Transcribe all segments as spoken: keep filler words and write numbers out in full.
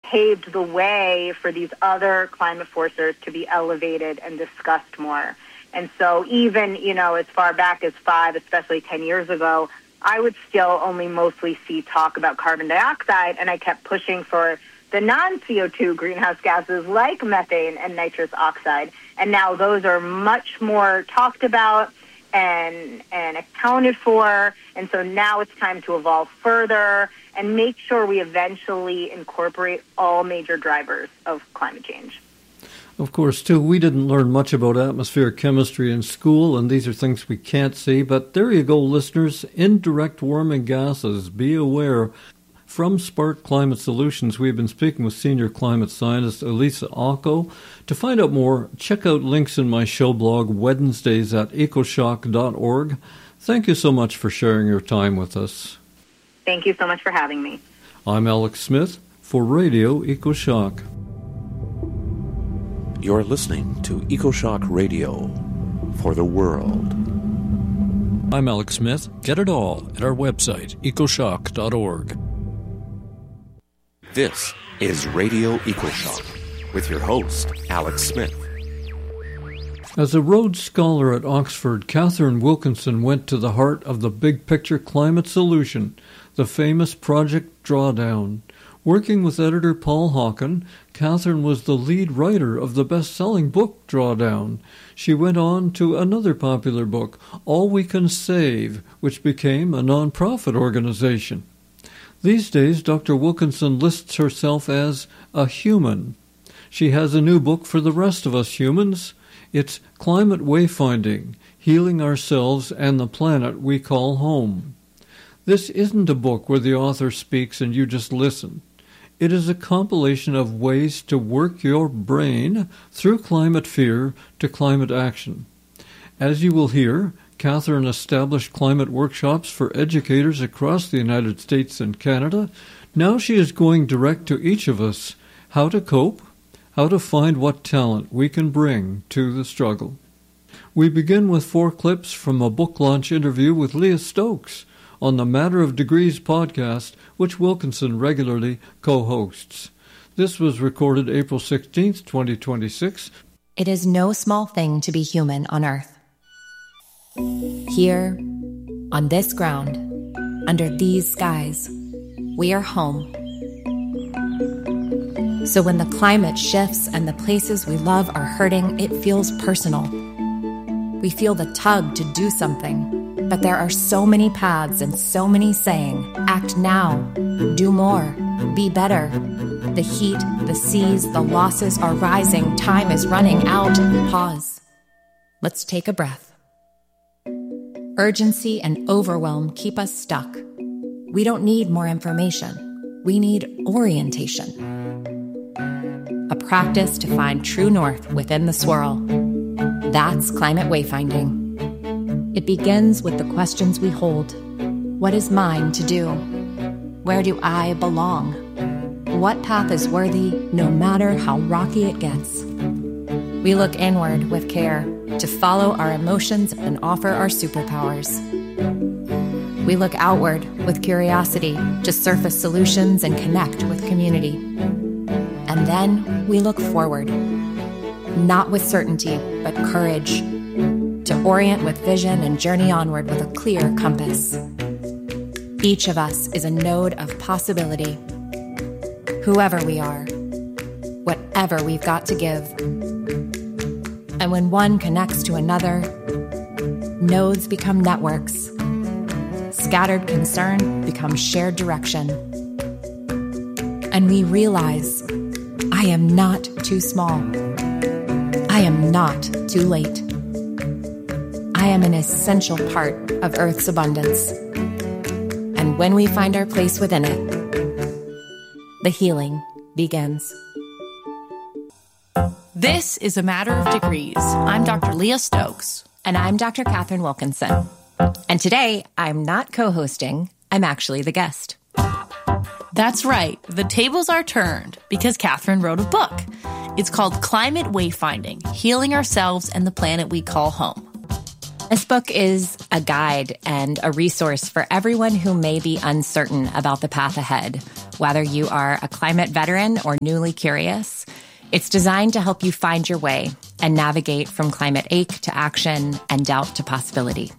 paved the way for these other climate forces to be elevated and discussed more. And so even, you know, as far back as five, especially ten years ago, I would still only mostly see talk about carbon dioxide, and I kept pushing for the non-C O two greenhouse gases like methane and nitrous oxide. And now those are much more talked about and and accounted for. And so now it's time to evolve further and make sure we eventually incorporate all major drivers of climate change. Of course, too, we didn't learn much about atmospheric chemistry in school, and these are things we can't see. But there you go, listeners. Indirect warming gases. Be aware. From Spark Climate Solutions, we've been speaking with senior climate scientist Elisa Ocko. To find out more, check out links in my show blog, Wednesdays at ecoshock dot org. Thank you so much for sharing your time with us. Thank you so much for having me. I'm Alex Smith for Radio EcoShock. You're listening to EcoShock Radio for the world. I'm Alex Smith. Get it all at our website, ecoshock dot org. This is Radio EcoShock with your host, Alex Smith. As a Rhodes Scholar at Oxford, Catherine Wilkinson went to the heart of the big picture climate solution, the famous Project Drawdown. Working with editor Paul Hawken, Catherine was the lead writer of the best-selling book Drawdown. She went on to another popular book, All We Can Save, which became a non-profit organization. These days, Doctor Wilkinson lists herself as a human. She has a new book for the rest of us humans. It's Climate Wayfinding, Healing Ourselves and the Planet We Call Home. This isn't a book where the author speaks and you just listen. It is a compilation of ways to work your brain through climate fear to climate action. As you will hear, Catherine established climate workshops for educators across the United States and Canada. Now she is going direct to each of us how to cope, how to find what talent we can bring to the struggle. We begin with four clips from a book launch interview with Leah Stokes on the Matter of Degrees podcast, which Wilkinson regularly co-hosts. This was recorded April sixteenth, twenty twenty-six. It is no small thing to be human on Earth. Here, on this ground, under these skies, we are home. So when the climate shifts and the places we love are hurting, it feels personal. We feel the tug to do something, but there are so many paths and so many saying, act now, do more, be better. The heat, the seas, the losses are rising, time is running out. Pause. Let's take a breath. Urgency and overwhelm keep us stuck. We don't need more information. We need orientation. A practice to find true north within the swirl. That's climate wayfinding. It begins with the questions we hold. What is mine to do? Where do I belong? What path is worthy, no matter how rocky it gets? We look inward with care to follow our emotions and offer our superpowers. We look outward with curiosity to surface solutions and connect with community. And then we look forward, not with certainty, but courage, to orient with vision and journey onward with a clear compass. Each of us is a node of possibility. Whoever we are, whatever we've got to give. And when one connects to another, nodes become networks. Scattered concern becomes shared direction. And we realize, I am not too small. I am not too late. I am an essential part of Earth's abundance. And when we find our place within it, the healing begins. This is A Matter of Degrees. I'm Doctor Leah Stokes. And I'm Doctor Catherine Wilkinson. And today, I'm not co-hosting, I'm actually the guest. That's right. The tables are turned because Catherine wrote a book. It's called Climate Wayfinding, Healing Ourselves and the Planet We Call Home. This book is a guide and a resource for everyone who may be uncertain about the path ahead, whether you are a climate veteran or newly curious. It's designed to help you find your way and navigate from climate ache to action and doubt to possibility.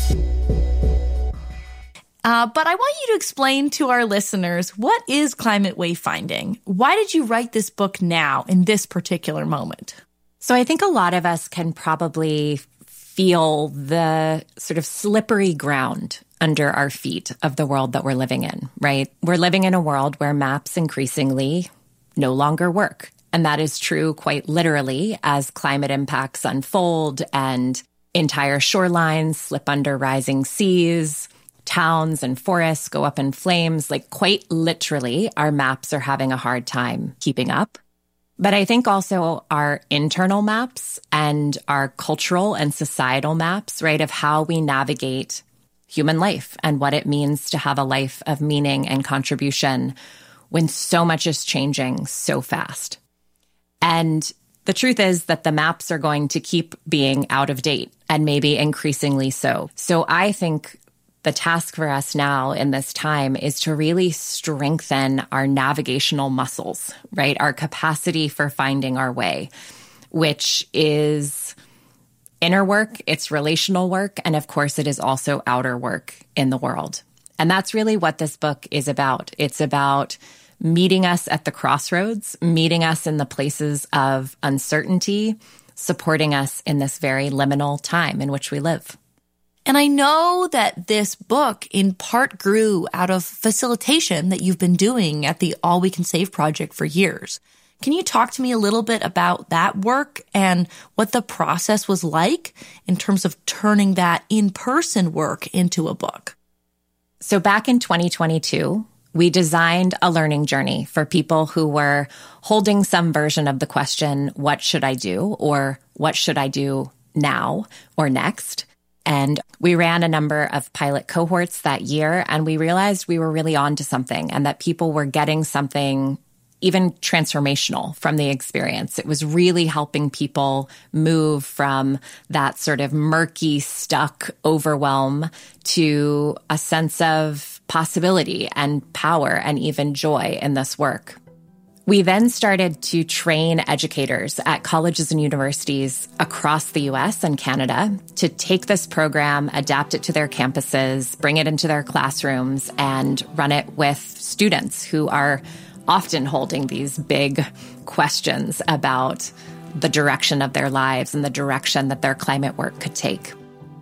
Uh, but I want you to explain to our listeners, what is climate wayfinding? Why did you write this book now, in this particular moment? So I think a lot of us can probably feel the sort of slippery ground under our feet of the world that we're living in, right? We're living in a world where maps increasingly no longer work. And that is true quite literally as climate impacts unfold and entire shorelines slip under rising seas, towns and forests go up in flames. Like quite literally, our maps are having a hard time keeping up. But I think also our internal maps and our cultural and societal maps, right, of how we navigate human life and what it means to have a life of meaning and contribution when so much is changing so fast. And the truth is that the maps are going to keep being out of date and maybe increasingly so. So I think the task for us now in this time is to really strengthen our navigational muscles, right? Our capacity for finding our way, which is inner work, it's relational work, and of course it is also outer work in the world. And that's really what this book is about. It's about meeting us at the crossroads, meeting us in the places of uncertainty, supporting us in this very liminal time in which we live. And I know that this book in part grew out of facilitation that you've been doing at the All We Can Save Project for years. Can you talk to me a little bit about that work and what the process was like in terms of turning that in-person work into a book? So back in twenty twenty-two, we designed a learning journey for people who were holding some version of the question, what should I do? Or what should I do now or next? And we ran a number of pilot cohorts that year, and we realized we were really onto something and that people were getting something even transformational from the experience. It was really helping people move from that sort of murky, stuck overwhelm to a sense of possibility and power and even joy in this work. We then started to train educators at colleges and universities across the U S and Canada to take this program, adapt it to their campuses, bring it into their classrooms, and run it with students who are often holding these big questions about the direction of their lives and the direction that their climate work could take.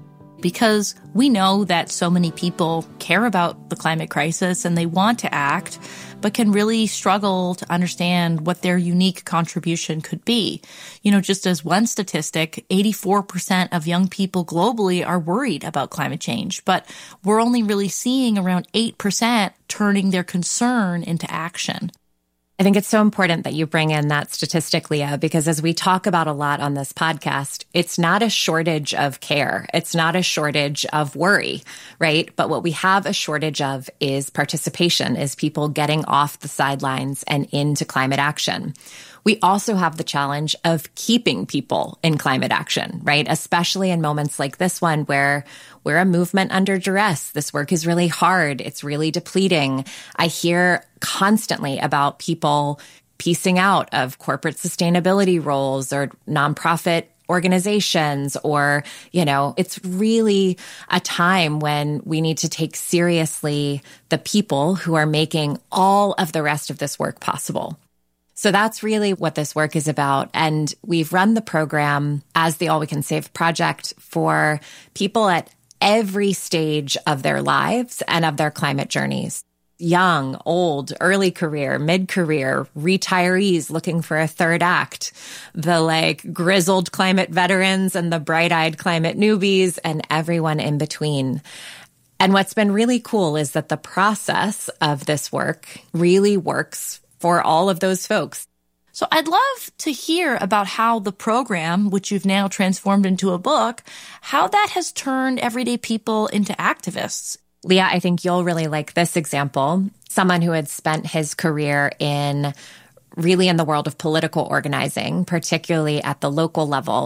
Because we know that so many people care about the climate crisis and they want to act, but can really struggle to understand what their unique contribution could be. You know, just as one statistic, eighty-four percent of young people globally are worried about climate change, but we're only really seeing around eight percent turning their concern into action. I think it's so important that you bring in that statistic, Leah, because as we talk about a lot on this podcast, it's not a shortage of care. It's not a shortage of worry, right? But what we have a shortage of is participation, is people getting off the sidelines and into climate action. We also have the challenge of keeping people in climate action, right? Especially in moments like this one where we're a movement under duress. This work is really hard. It's really depleting. I hear constantly about people piecing out of corporate sustainability roles or nonprofit organizations, or, you know, it's really a time when we need to take seriously the people who are making all of the rest of this work possible. So that's really what this work is about. And we've run the program as the All We Can Save Project for people at every stage of their lives and of their climate journeys. Young, old, early career, mid-career, retirees looking for a third act, the like grizzled climate veterans and the bright-eyed climate newbies, and everyone in between. And what's been really cool is that the process of this work really works for all of those folks. So I'd love to hear about how the program, which you've now transformed into a book, how that has turned everyday people into activists. Leah, I think you'll really like this example. Someone who had spent his career in really in the world of political organizing, particularly at the local level,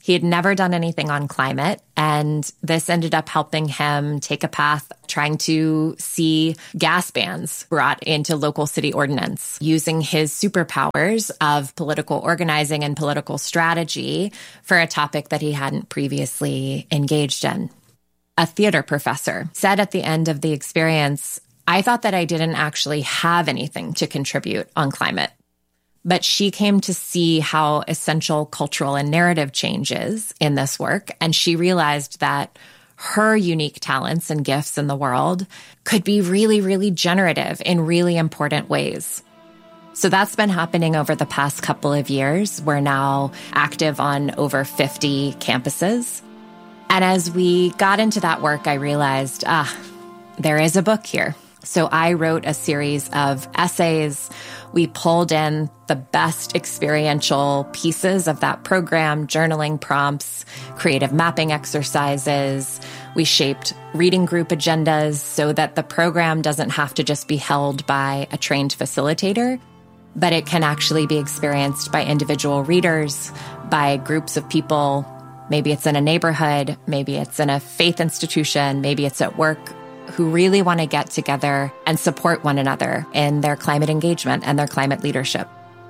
He had never done anything on climate, and this ended up helping him take a path trying to see gas bans brought into local city ordinance, using his superpowers of political organizing and political strategy for a topic that he hadn't previously engaged in. A theater professor said at the end of the experience, "I thought that I didn't actually have anything to contribute on climate." But she came to see how essential cultural and narrative change is in this work, and she realized that her unique talents and gifts in the world could be really, really generative in really important ways. So that's been happening over the past couple of years. We're now active on over fifty campuses. And as we got into that work, I realized, ah, there is a book here. So I wrote a series of essays. We pulled in the best experiential pieces of that program, journaling prompts, creative mapping exercises. We shaped reading group agendas so that the program doesn't have to just be held by a trained facilitator, but it can actually be experienced by individual readers, by groups of people. Maybe it's in a neighborhood, maybe it's in a faith institution, maybe it's at work, who really want to get together and support one another in their climate engagement and their climate leadership.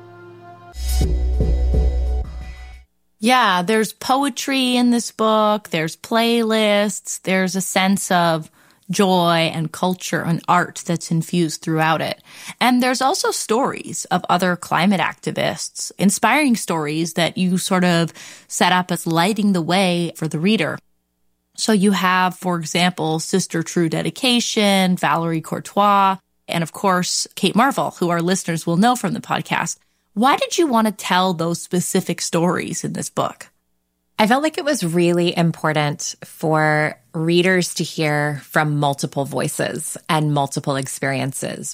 Yeah, there's poetry in this book, there's playlists, there's a sense of joy and culture and art that's infused throughout it. And there's also stories of other climate activists, inspiring stories that you sort of set up as lighting the way for the reader. So you have, for example, Sister True Dedication, Valerie Courtois, and of course, Kate Marvel, who our listeners will know from the podcast. Why did you want to tell those specific stories in this book? I felt like it was really important for readers to hear from multiple voices and multiple experiences.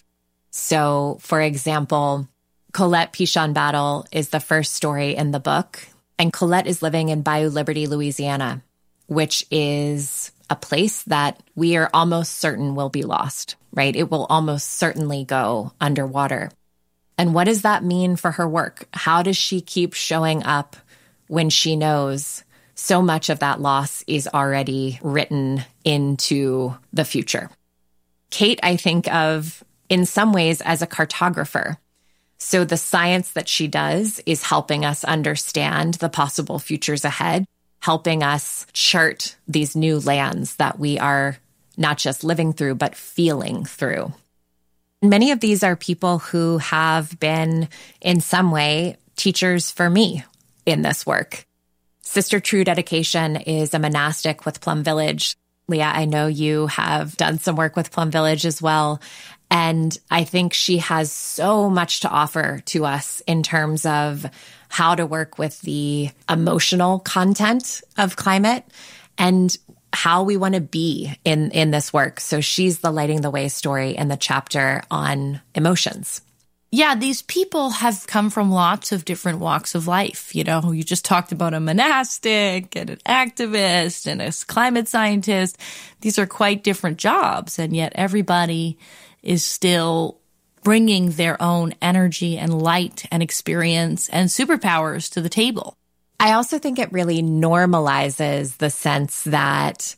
So, for example, Colette Pichon Battle is the first story in the book, and Colette is living in Bayou Liberty, Louisiana, which is a place that we are almost certain will be lost, right? It will almost certainly go underwater. And what does that mean for her work? How does she keep showing up when she knows so much of that loss is already written into the future? Kate, I think of in some ways as a cartographer. So the science that she does is helping us understand the possible futures ahead, helping us chart these new lands that we are not just living through, but feeling through. Many of these are people who have been, in some way, teachers for me in this work. Sister True Dedication is a monastic with Plum Village. Leah, I know you have done some work with Plum Village as well. And I think she has so much to offer to us in terms of how to work with the emotional content of climate and how we want to be in, in this work. So she's the lighting the way story in the chapter on emotions. Yeah, these people have come from lots of different walks of life. You know, you just talked about a monastic and an activist and a climate scientist. These are quite different jobs, and yet everybody is still bringing their own energy and light and experience and superpowers to the table. I also think it really normalizes the sense that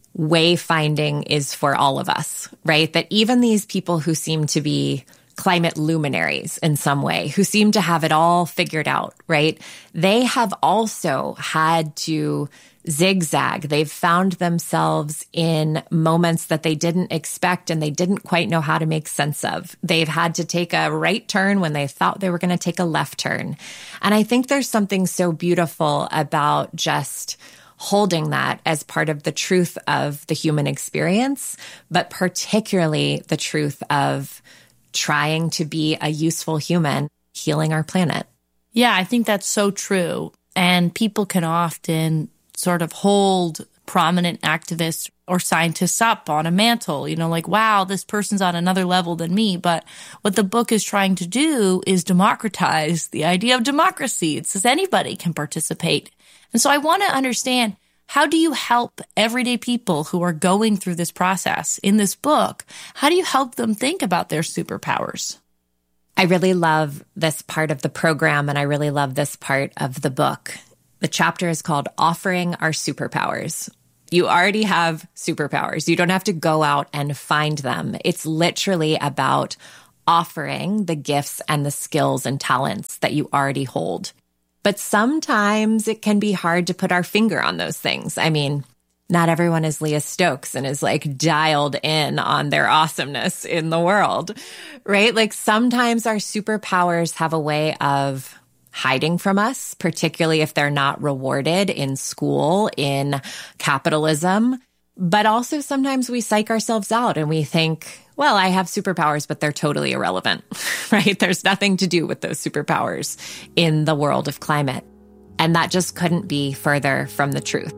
wayfinding is for all of us, right? That even these people who seem to be climate luminaries in some way, who seem to have it all figured out, right? They have also had to zigzag. They've found themselves in moments that they didn't expect and they didn't quite know how to make sense of. They've had to take a right turn when they thought they were going to take a left turn. And I think there's something so beautiful about just holding that as part of the truth of the human experience, but particularly the truth of trying to be a useful human, healing our planet. Yeah, I think that's so true. And people can often sort of hold prominent activists or scientists up on a mantle, you know, like, wow, this person's on another level than me. But what the book is trying to do is democratize the idea of democracy. It says anybody can participate. And so I want to understand, how do you help everyday people who are going through this process in this book? How do you help them think about their superpowers? I really love this part of the program, and I really love this part of the book. The chapter is called Offering Our Superpowers. You already have superpowers. You don't have to go out and find them. It's literally about offering the gifts and the skills and talents that you already hold. But sometimes it can be hard to put our finger on those things. I mean, not everyone is Leah Stokes and is like dialed in on their awesomeness in the world, right? Like sometimes our superpowers have a way of hiding from us, particularly if they're not rewarded in school, in capitalism. But also sometimes we psych ourselves out and we think, well, I have superpowers, but they're totally irrelevant, right? There's nothing to do with those superpowers in the world of climate. And that just couldn't be further from the truth.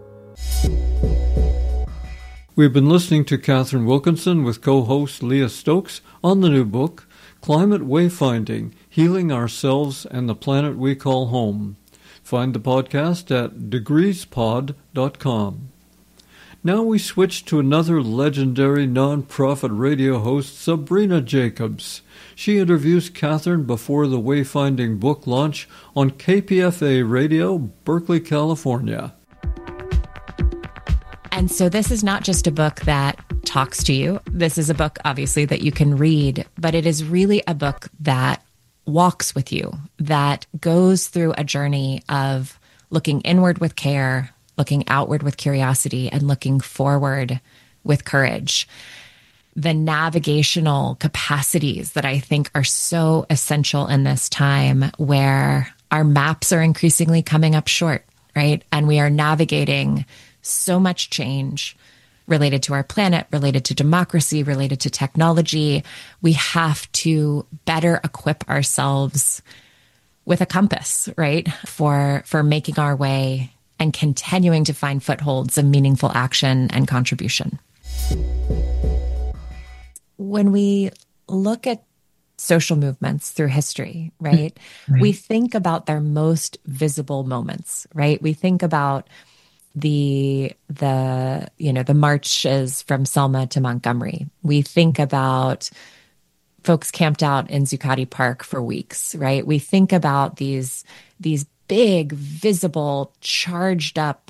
We've been listening to Katharine Wilkinson with co-host Leah Stokes on the new book, Climate Wayfinding, Healing Ourselves and the Planet We Call Home. Find the podcast at degrees pod dot com. Now we switch to another legendary nonprofit radio host, Sabrina Jacobs. She interviews Katharine before the Wayfinding book launch on K P F A Radio, Berkeley, California. And so this is not just a book that talks to you. This is a book, obviously, that you can read, but it is really a book that walks with you, that goes through a journey of looking inward with care, looking outward with curiosity, and looking forward with courage. The navigational capacities that I think are so essential in this time where our maps are increasingly coming up short, right? And we are navigating so much change related to our planet, related to democracy, related to technology. We have to better equip ourselves with a compass, right? For, for making our way and continuing to find footholds of meaningful action and contribution. When we look at social movements through history, right, right, we think about their most visible moments, right? We think about the, the, you know, the marches from Selma to Montgomery. We think about folks camped out in Zuccotti Park for weeks, right? We think about these, these big, visible, charged up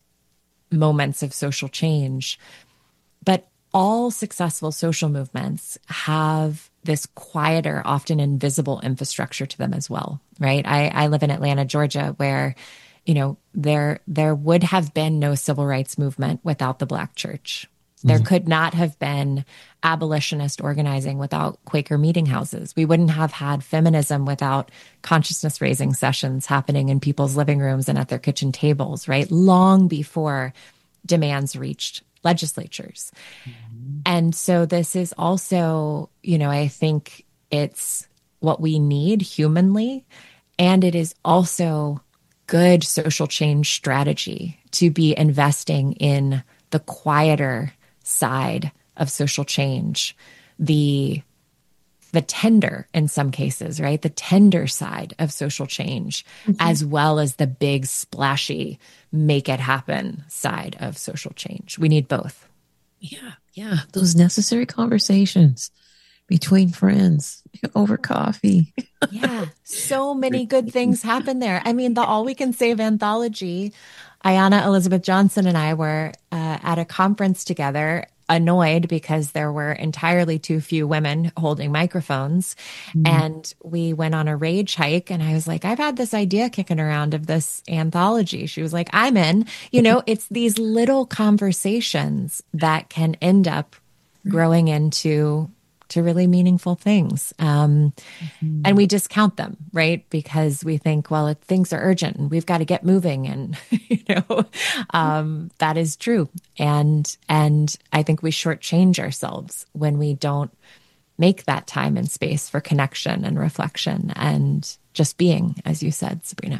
moments of social change. But all successful social movements have this quieter, often invisible infrastructure to them as well, right? I, I live in Atlanta, Georgia, where you know, there there would have been no civil rights movement without the Black church. There mm-hmm. could not have been abolitionist organizing without Quaker meeting houses. We wouldn't have had feminism without consciousness raising sessions happening in people's living rooms and at their kitchen tables, right? Long before demands reached legislatures. Mm-hmm. And so this is also, you know, I think it's what we need humanly, and it is also good social change strategy to be investing in the quieter side of social change, the the tender, in some cases, right? The tender side of social change, mm-hmm. as well as the big, splashy, make it happen side of social change. We need both. Yeah, yeah. Those necessary conversations between friends over coffee. Yeah, so many good things happen there. I mean, the All We Can Save anthology, Ayanna Elizabeth Johnson and I were uh, at a conference together, annoyed because there were entirely too few women holding microphones. Mm. And we went on a rage hike, and I was like, I've had this idea kicking around of this anthology. She was like, I'm in. You know, it's these little conversations that can end up growing into to really meaningful things. Um, mm-hmm. And we discount them, right? Because we think, well, it, things are urgent and we've got to get moving. And, you know, um, that is true. And, and I think we shortchange ourselves when we don't make that time and space for connection and reflection and just being, as you said, Sabrina.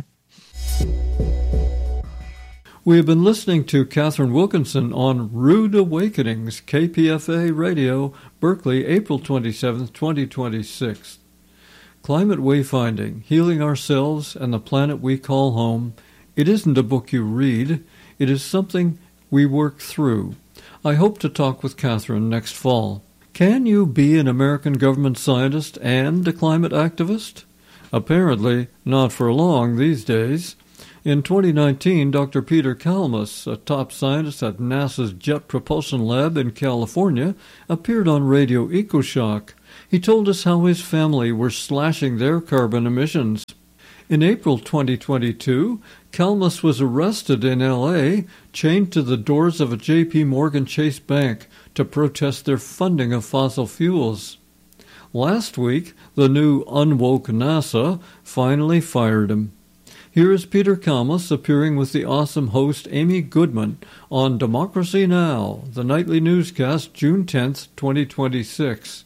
We have been listening to Katharine Wilkinson on Rude Awakenings, K P F A Radio, Berkeley, April twenty-seventh, twenty twenty-six. Climate Wayfinding, Healing Ourselves and the Planet We Call Home. It isn't a book you read. It is something we work through. I hope to talk with Katharine next fall. Can you be an American government scientist and a climate activist? Apparently, not for long these days. In twenty nineteen, Doctor Peter Kalmus, a top scientist at NASA's Jet Propulsion Lab in California, appeared on Radio EcoShock. He told us how his family were slashing their carbon emissions. In April twenty twenty-two, Kalmus was arrested in L A, chained to the doors of a J P Morgan Chase bank to protest their funding of fossil fuels. Last week, the new unwoke NASA finally fired him. Here is Peter Kalmus appearing with the awesome host Amy Goodman on Democracy Now!, the nightly newscast, June tenth, twenty twenty-six.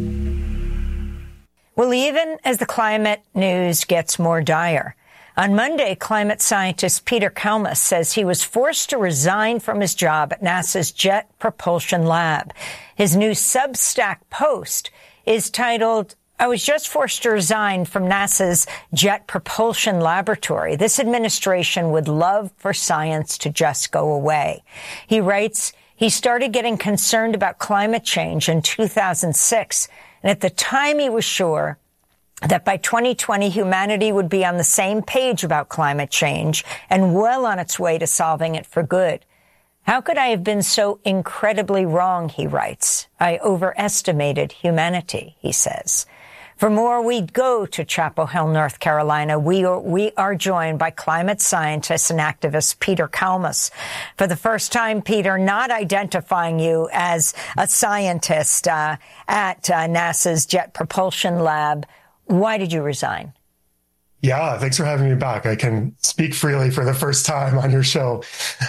Well, even as the climate news gets more dire, on Monday, climate scientist Peter Kalmus says he was forced to resign from his job at NASA's Jet Propulsion Lab. His new Substack post is titled, "I was just forced to resign from NASA's Jet Propulsion Laboratory. This administration would love for science to just go away." He writes, he started getting concerned about climate change in two thousand six, and at the time he was sure that by twenty twenty, humanity would be on the same page about climate change and well on its way to solving it for good. "How could I have been so incredibly wrong?" he writes. "I overestimated humanity," he says. For more, we go to Chapel Hill, North Carolina. We are, we are joined by climate scientist and activist Peter Kalmus. For the first time, Peter, not identifying you as a scientist uh, at uh, NASA's Jet Propulsion Lab. Why did you resign? Yeah, thanks for having me back. I can speak freely for the first time on your show.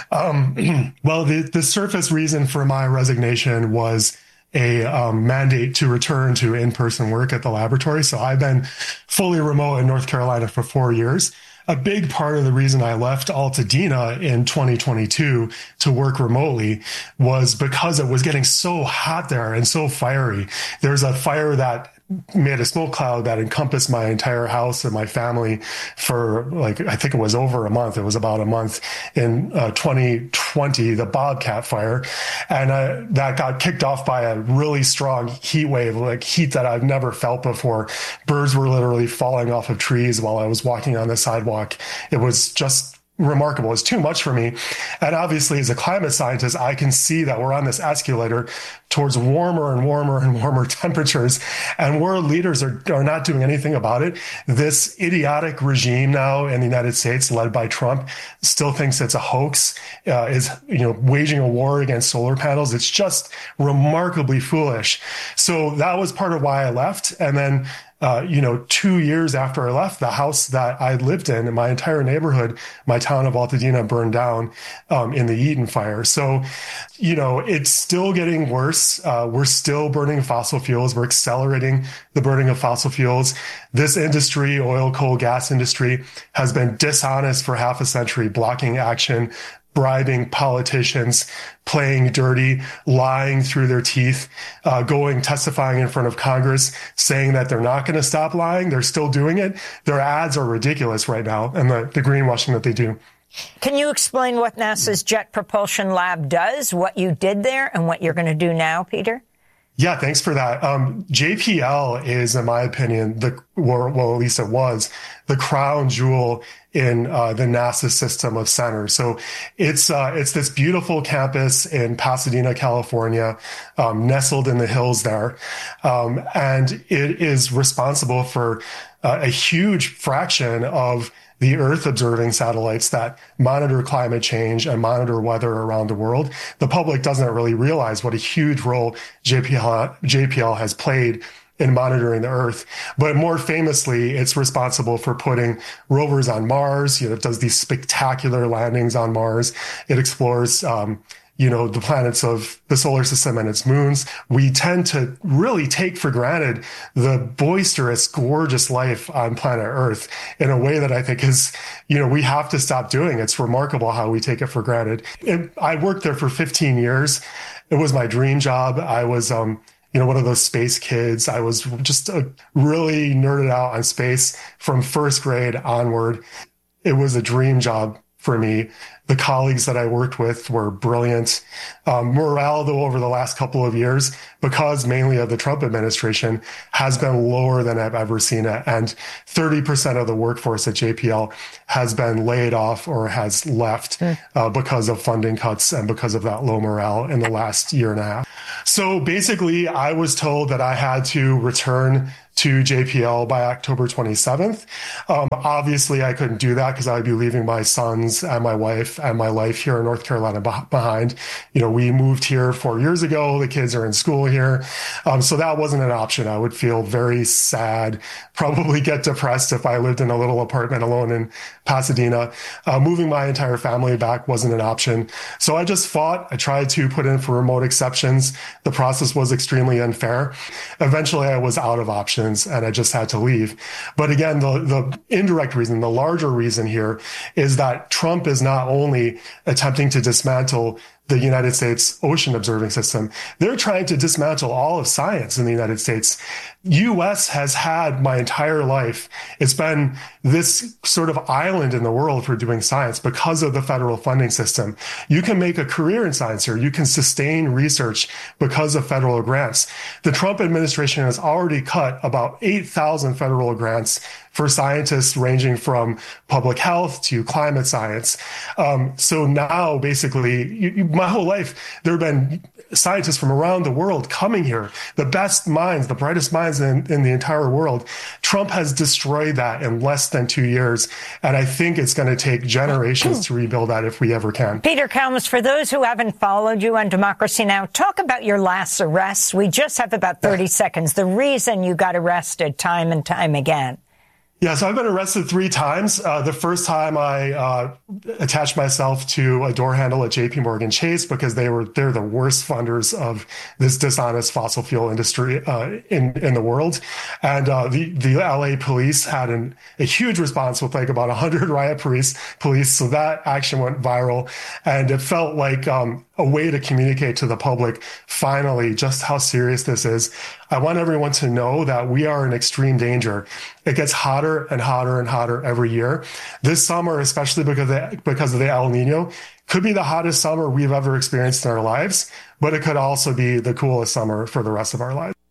Um, well, the, the surface reason for my resignation was a um, mandate to return to in-person work at the laboratory. So I've been fully remote in North Carolina for four years. A big part of the reason I left Altadena in twenty twenty-two to work remotely was because it was getting so hot there and so fiery. There's a fire that made a smoke cloud that encompassed my entire house and my family for like, I think it was over a month. It was about a month in uh, twenty twenty, the Bobcat fire. And uh, that got kicked off by a really strong heat wave, like heat that I've never felt before. Birds were literally falling off of trees while I was walking on the sidewalk. It was just remarkable. It's too much for me. And obviously, as a climate scientist, I can see that we're on this escalator towards warmer and warmer and warmer temperatures. And world leaders are, are not doing anything about it. This idiotic regime now in the United States, led by Trump, still thinks it's a hoax, uh, is, you know, waging a war against solar panels. It's just remarkably foolish. So that was part of why I left. And then Uh, you know, two years after I left, the house that I lived in, in my entire neighborhood, my town of Altadena, burned down um, in the Eden fire. So, you know, it's still getting worse. Uh, we're still burning fossil fuels. We're accelerating the burning of fossil fuels. This industry, oil, coal, gas industry, has been dishonest for half a century, blocking action, bribing politicians, playing dirty, lying through their teeth, uh, going, testifying in front of Congress, saying that they're not going to stop lying. They're still doing it. Their ads are ridiculous right now, and the, the greenwashing that they do. Can you explain what NASA's Jet Propulsion Lab does, what you did there, and what you're going to do now, Peter? Yeah, thanks for that. Um, J P L is, in my opinion, the, well, well, at least it was, the crown jewel in uh, the NASA system of centers. So it's uh, it's this beautiful campus in Pasadena, California, um, nestled in the hills there. Um, and it is responsible for uh, a huge fraction of the Earth observing satellites that monitor climate change and monitor weather around the world. The public doesn't really realize what a huge role J P L, J P L has played in monitoring the Earth. But more famously, it's responsible for putting rovers on Mars. You know, it does these spectacular landings on Mars. It explores, um, you know, the planets of the solar system and its moons. We tend to really take for granted the boisterous, gorgeous life on planet Earth in a way that I think is, you know, we have to stop doing. It's remarkable how we take it for granted. It, I worked there for fifteen years. It was my dream job. I was, um, you know, one of those space kids. I was just uh, really nerded out on space from first grade onward. It was a dream job. for me. The colleagues that I worked with were brilliant. Um, morale, though, over the last couple of years, because mainly of the Trump administration, has been lower than I've ever seen it. And thirty percent of the workforce at J P L has been laid off or has left uh, because of funding cuts and because of that low morale in the last year and a half. So basically, I was told that I had to return to J P L by October twenty-seventh. Um, obviously, I couldn't do that because I would be leaving my sons and my wife and my life here in North Carolina behind. You know, we moved here four years ago. The kids are in school here. Um, so that wasn't an option. I would feel very sad, probably get depressed if I lived in a little apartment alone in Pasadena. Uh, moving my entire family back wasn't an option. So I just fought. I tried to put in for remote exceptions. The process was extremely unfair. Eventually, I was out of options and I just had to leave. But again, the, the indirect reason, the larger reason here is that Trump is not only attempting to dismantle the United States ocean observing system, they're trying to dismantle all of science in the United States. U S has had my entire life. It's been this sort of island in the world for doing science because of the federal funding system. You can make a career in science here. You can sustain research because of federal grants. The Trump administration has already cut about eight thousand federal grants for scientists ranging from public health to climate science. Um, so now, basically, you, you, my whole life, there have been scientists from around the world coming here, the best minds, the brightest minds in, in the entire world. Trump has destroyed that in less than two years. And I think it's going to take generations to rebuild that if we ever can. Peter Kalmus, for those who haven't followed you on Democracy Now!, talk about your last arrests. We just have about thirty seconds. The reason you got arrested time and time again. Yeah, so I've been arrested three times. Uh, the first time I uh, attached myself to a door handle at J P Morgan Chase because they were they're the worst funders of this dishonest fossil fuel industry uh, in in the world, and uh, the the L A police had an, a huge response with like about one hundred riot police. Police, so that action went viral, and it felt like um, a way to communicate to the public finally just how serious this is. I want everyone to know that we are in extreme danger. It gets hotter and hotter and hotter every year. This summer, especially because of the, because of the El Nino, could be the hottest summer we've ever experienced in our lives, but it could also be the coolest summer for the rest of our lives.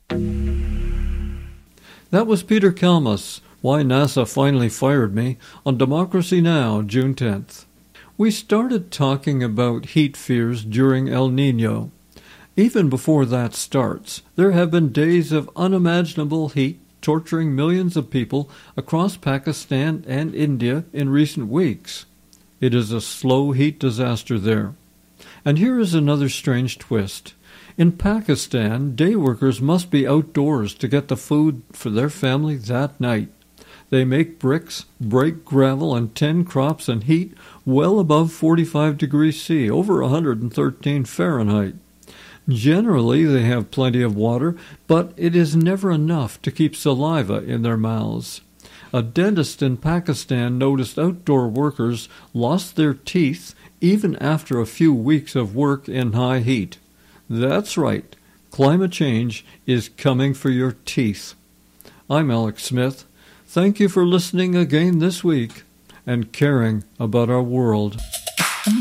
That was Peter Kalmus, Why NASA Finally Fired Me, on Democracy Now!, June tenth. We started talking about heat fears during El Nino. Even before that starts, there have been days of unimaginable heat torturing millions of people across Pakistan and India in recent weeks. It is a slow heat disaster there. And here is another strange twist. In Pakistan, day workers must be outdoors to get the food for their family that night. They make bricks, break gravel, and tend crops in heat well above forty-five degrees C, over one hundred thirteen Fahrenheit. Generally, they have plenty of water, but it is never enough to keep saliva in their mouths. A dentist in Pakistan noticed outdoor workers lost their teeth even after a few weeks of work in high heat. That's right, climate change is coming for your teeth. I'm Alex Smith. Thank you for listening again this week and caring about our world.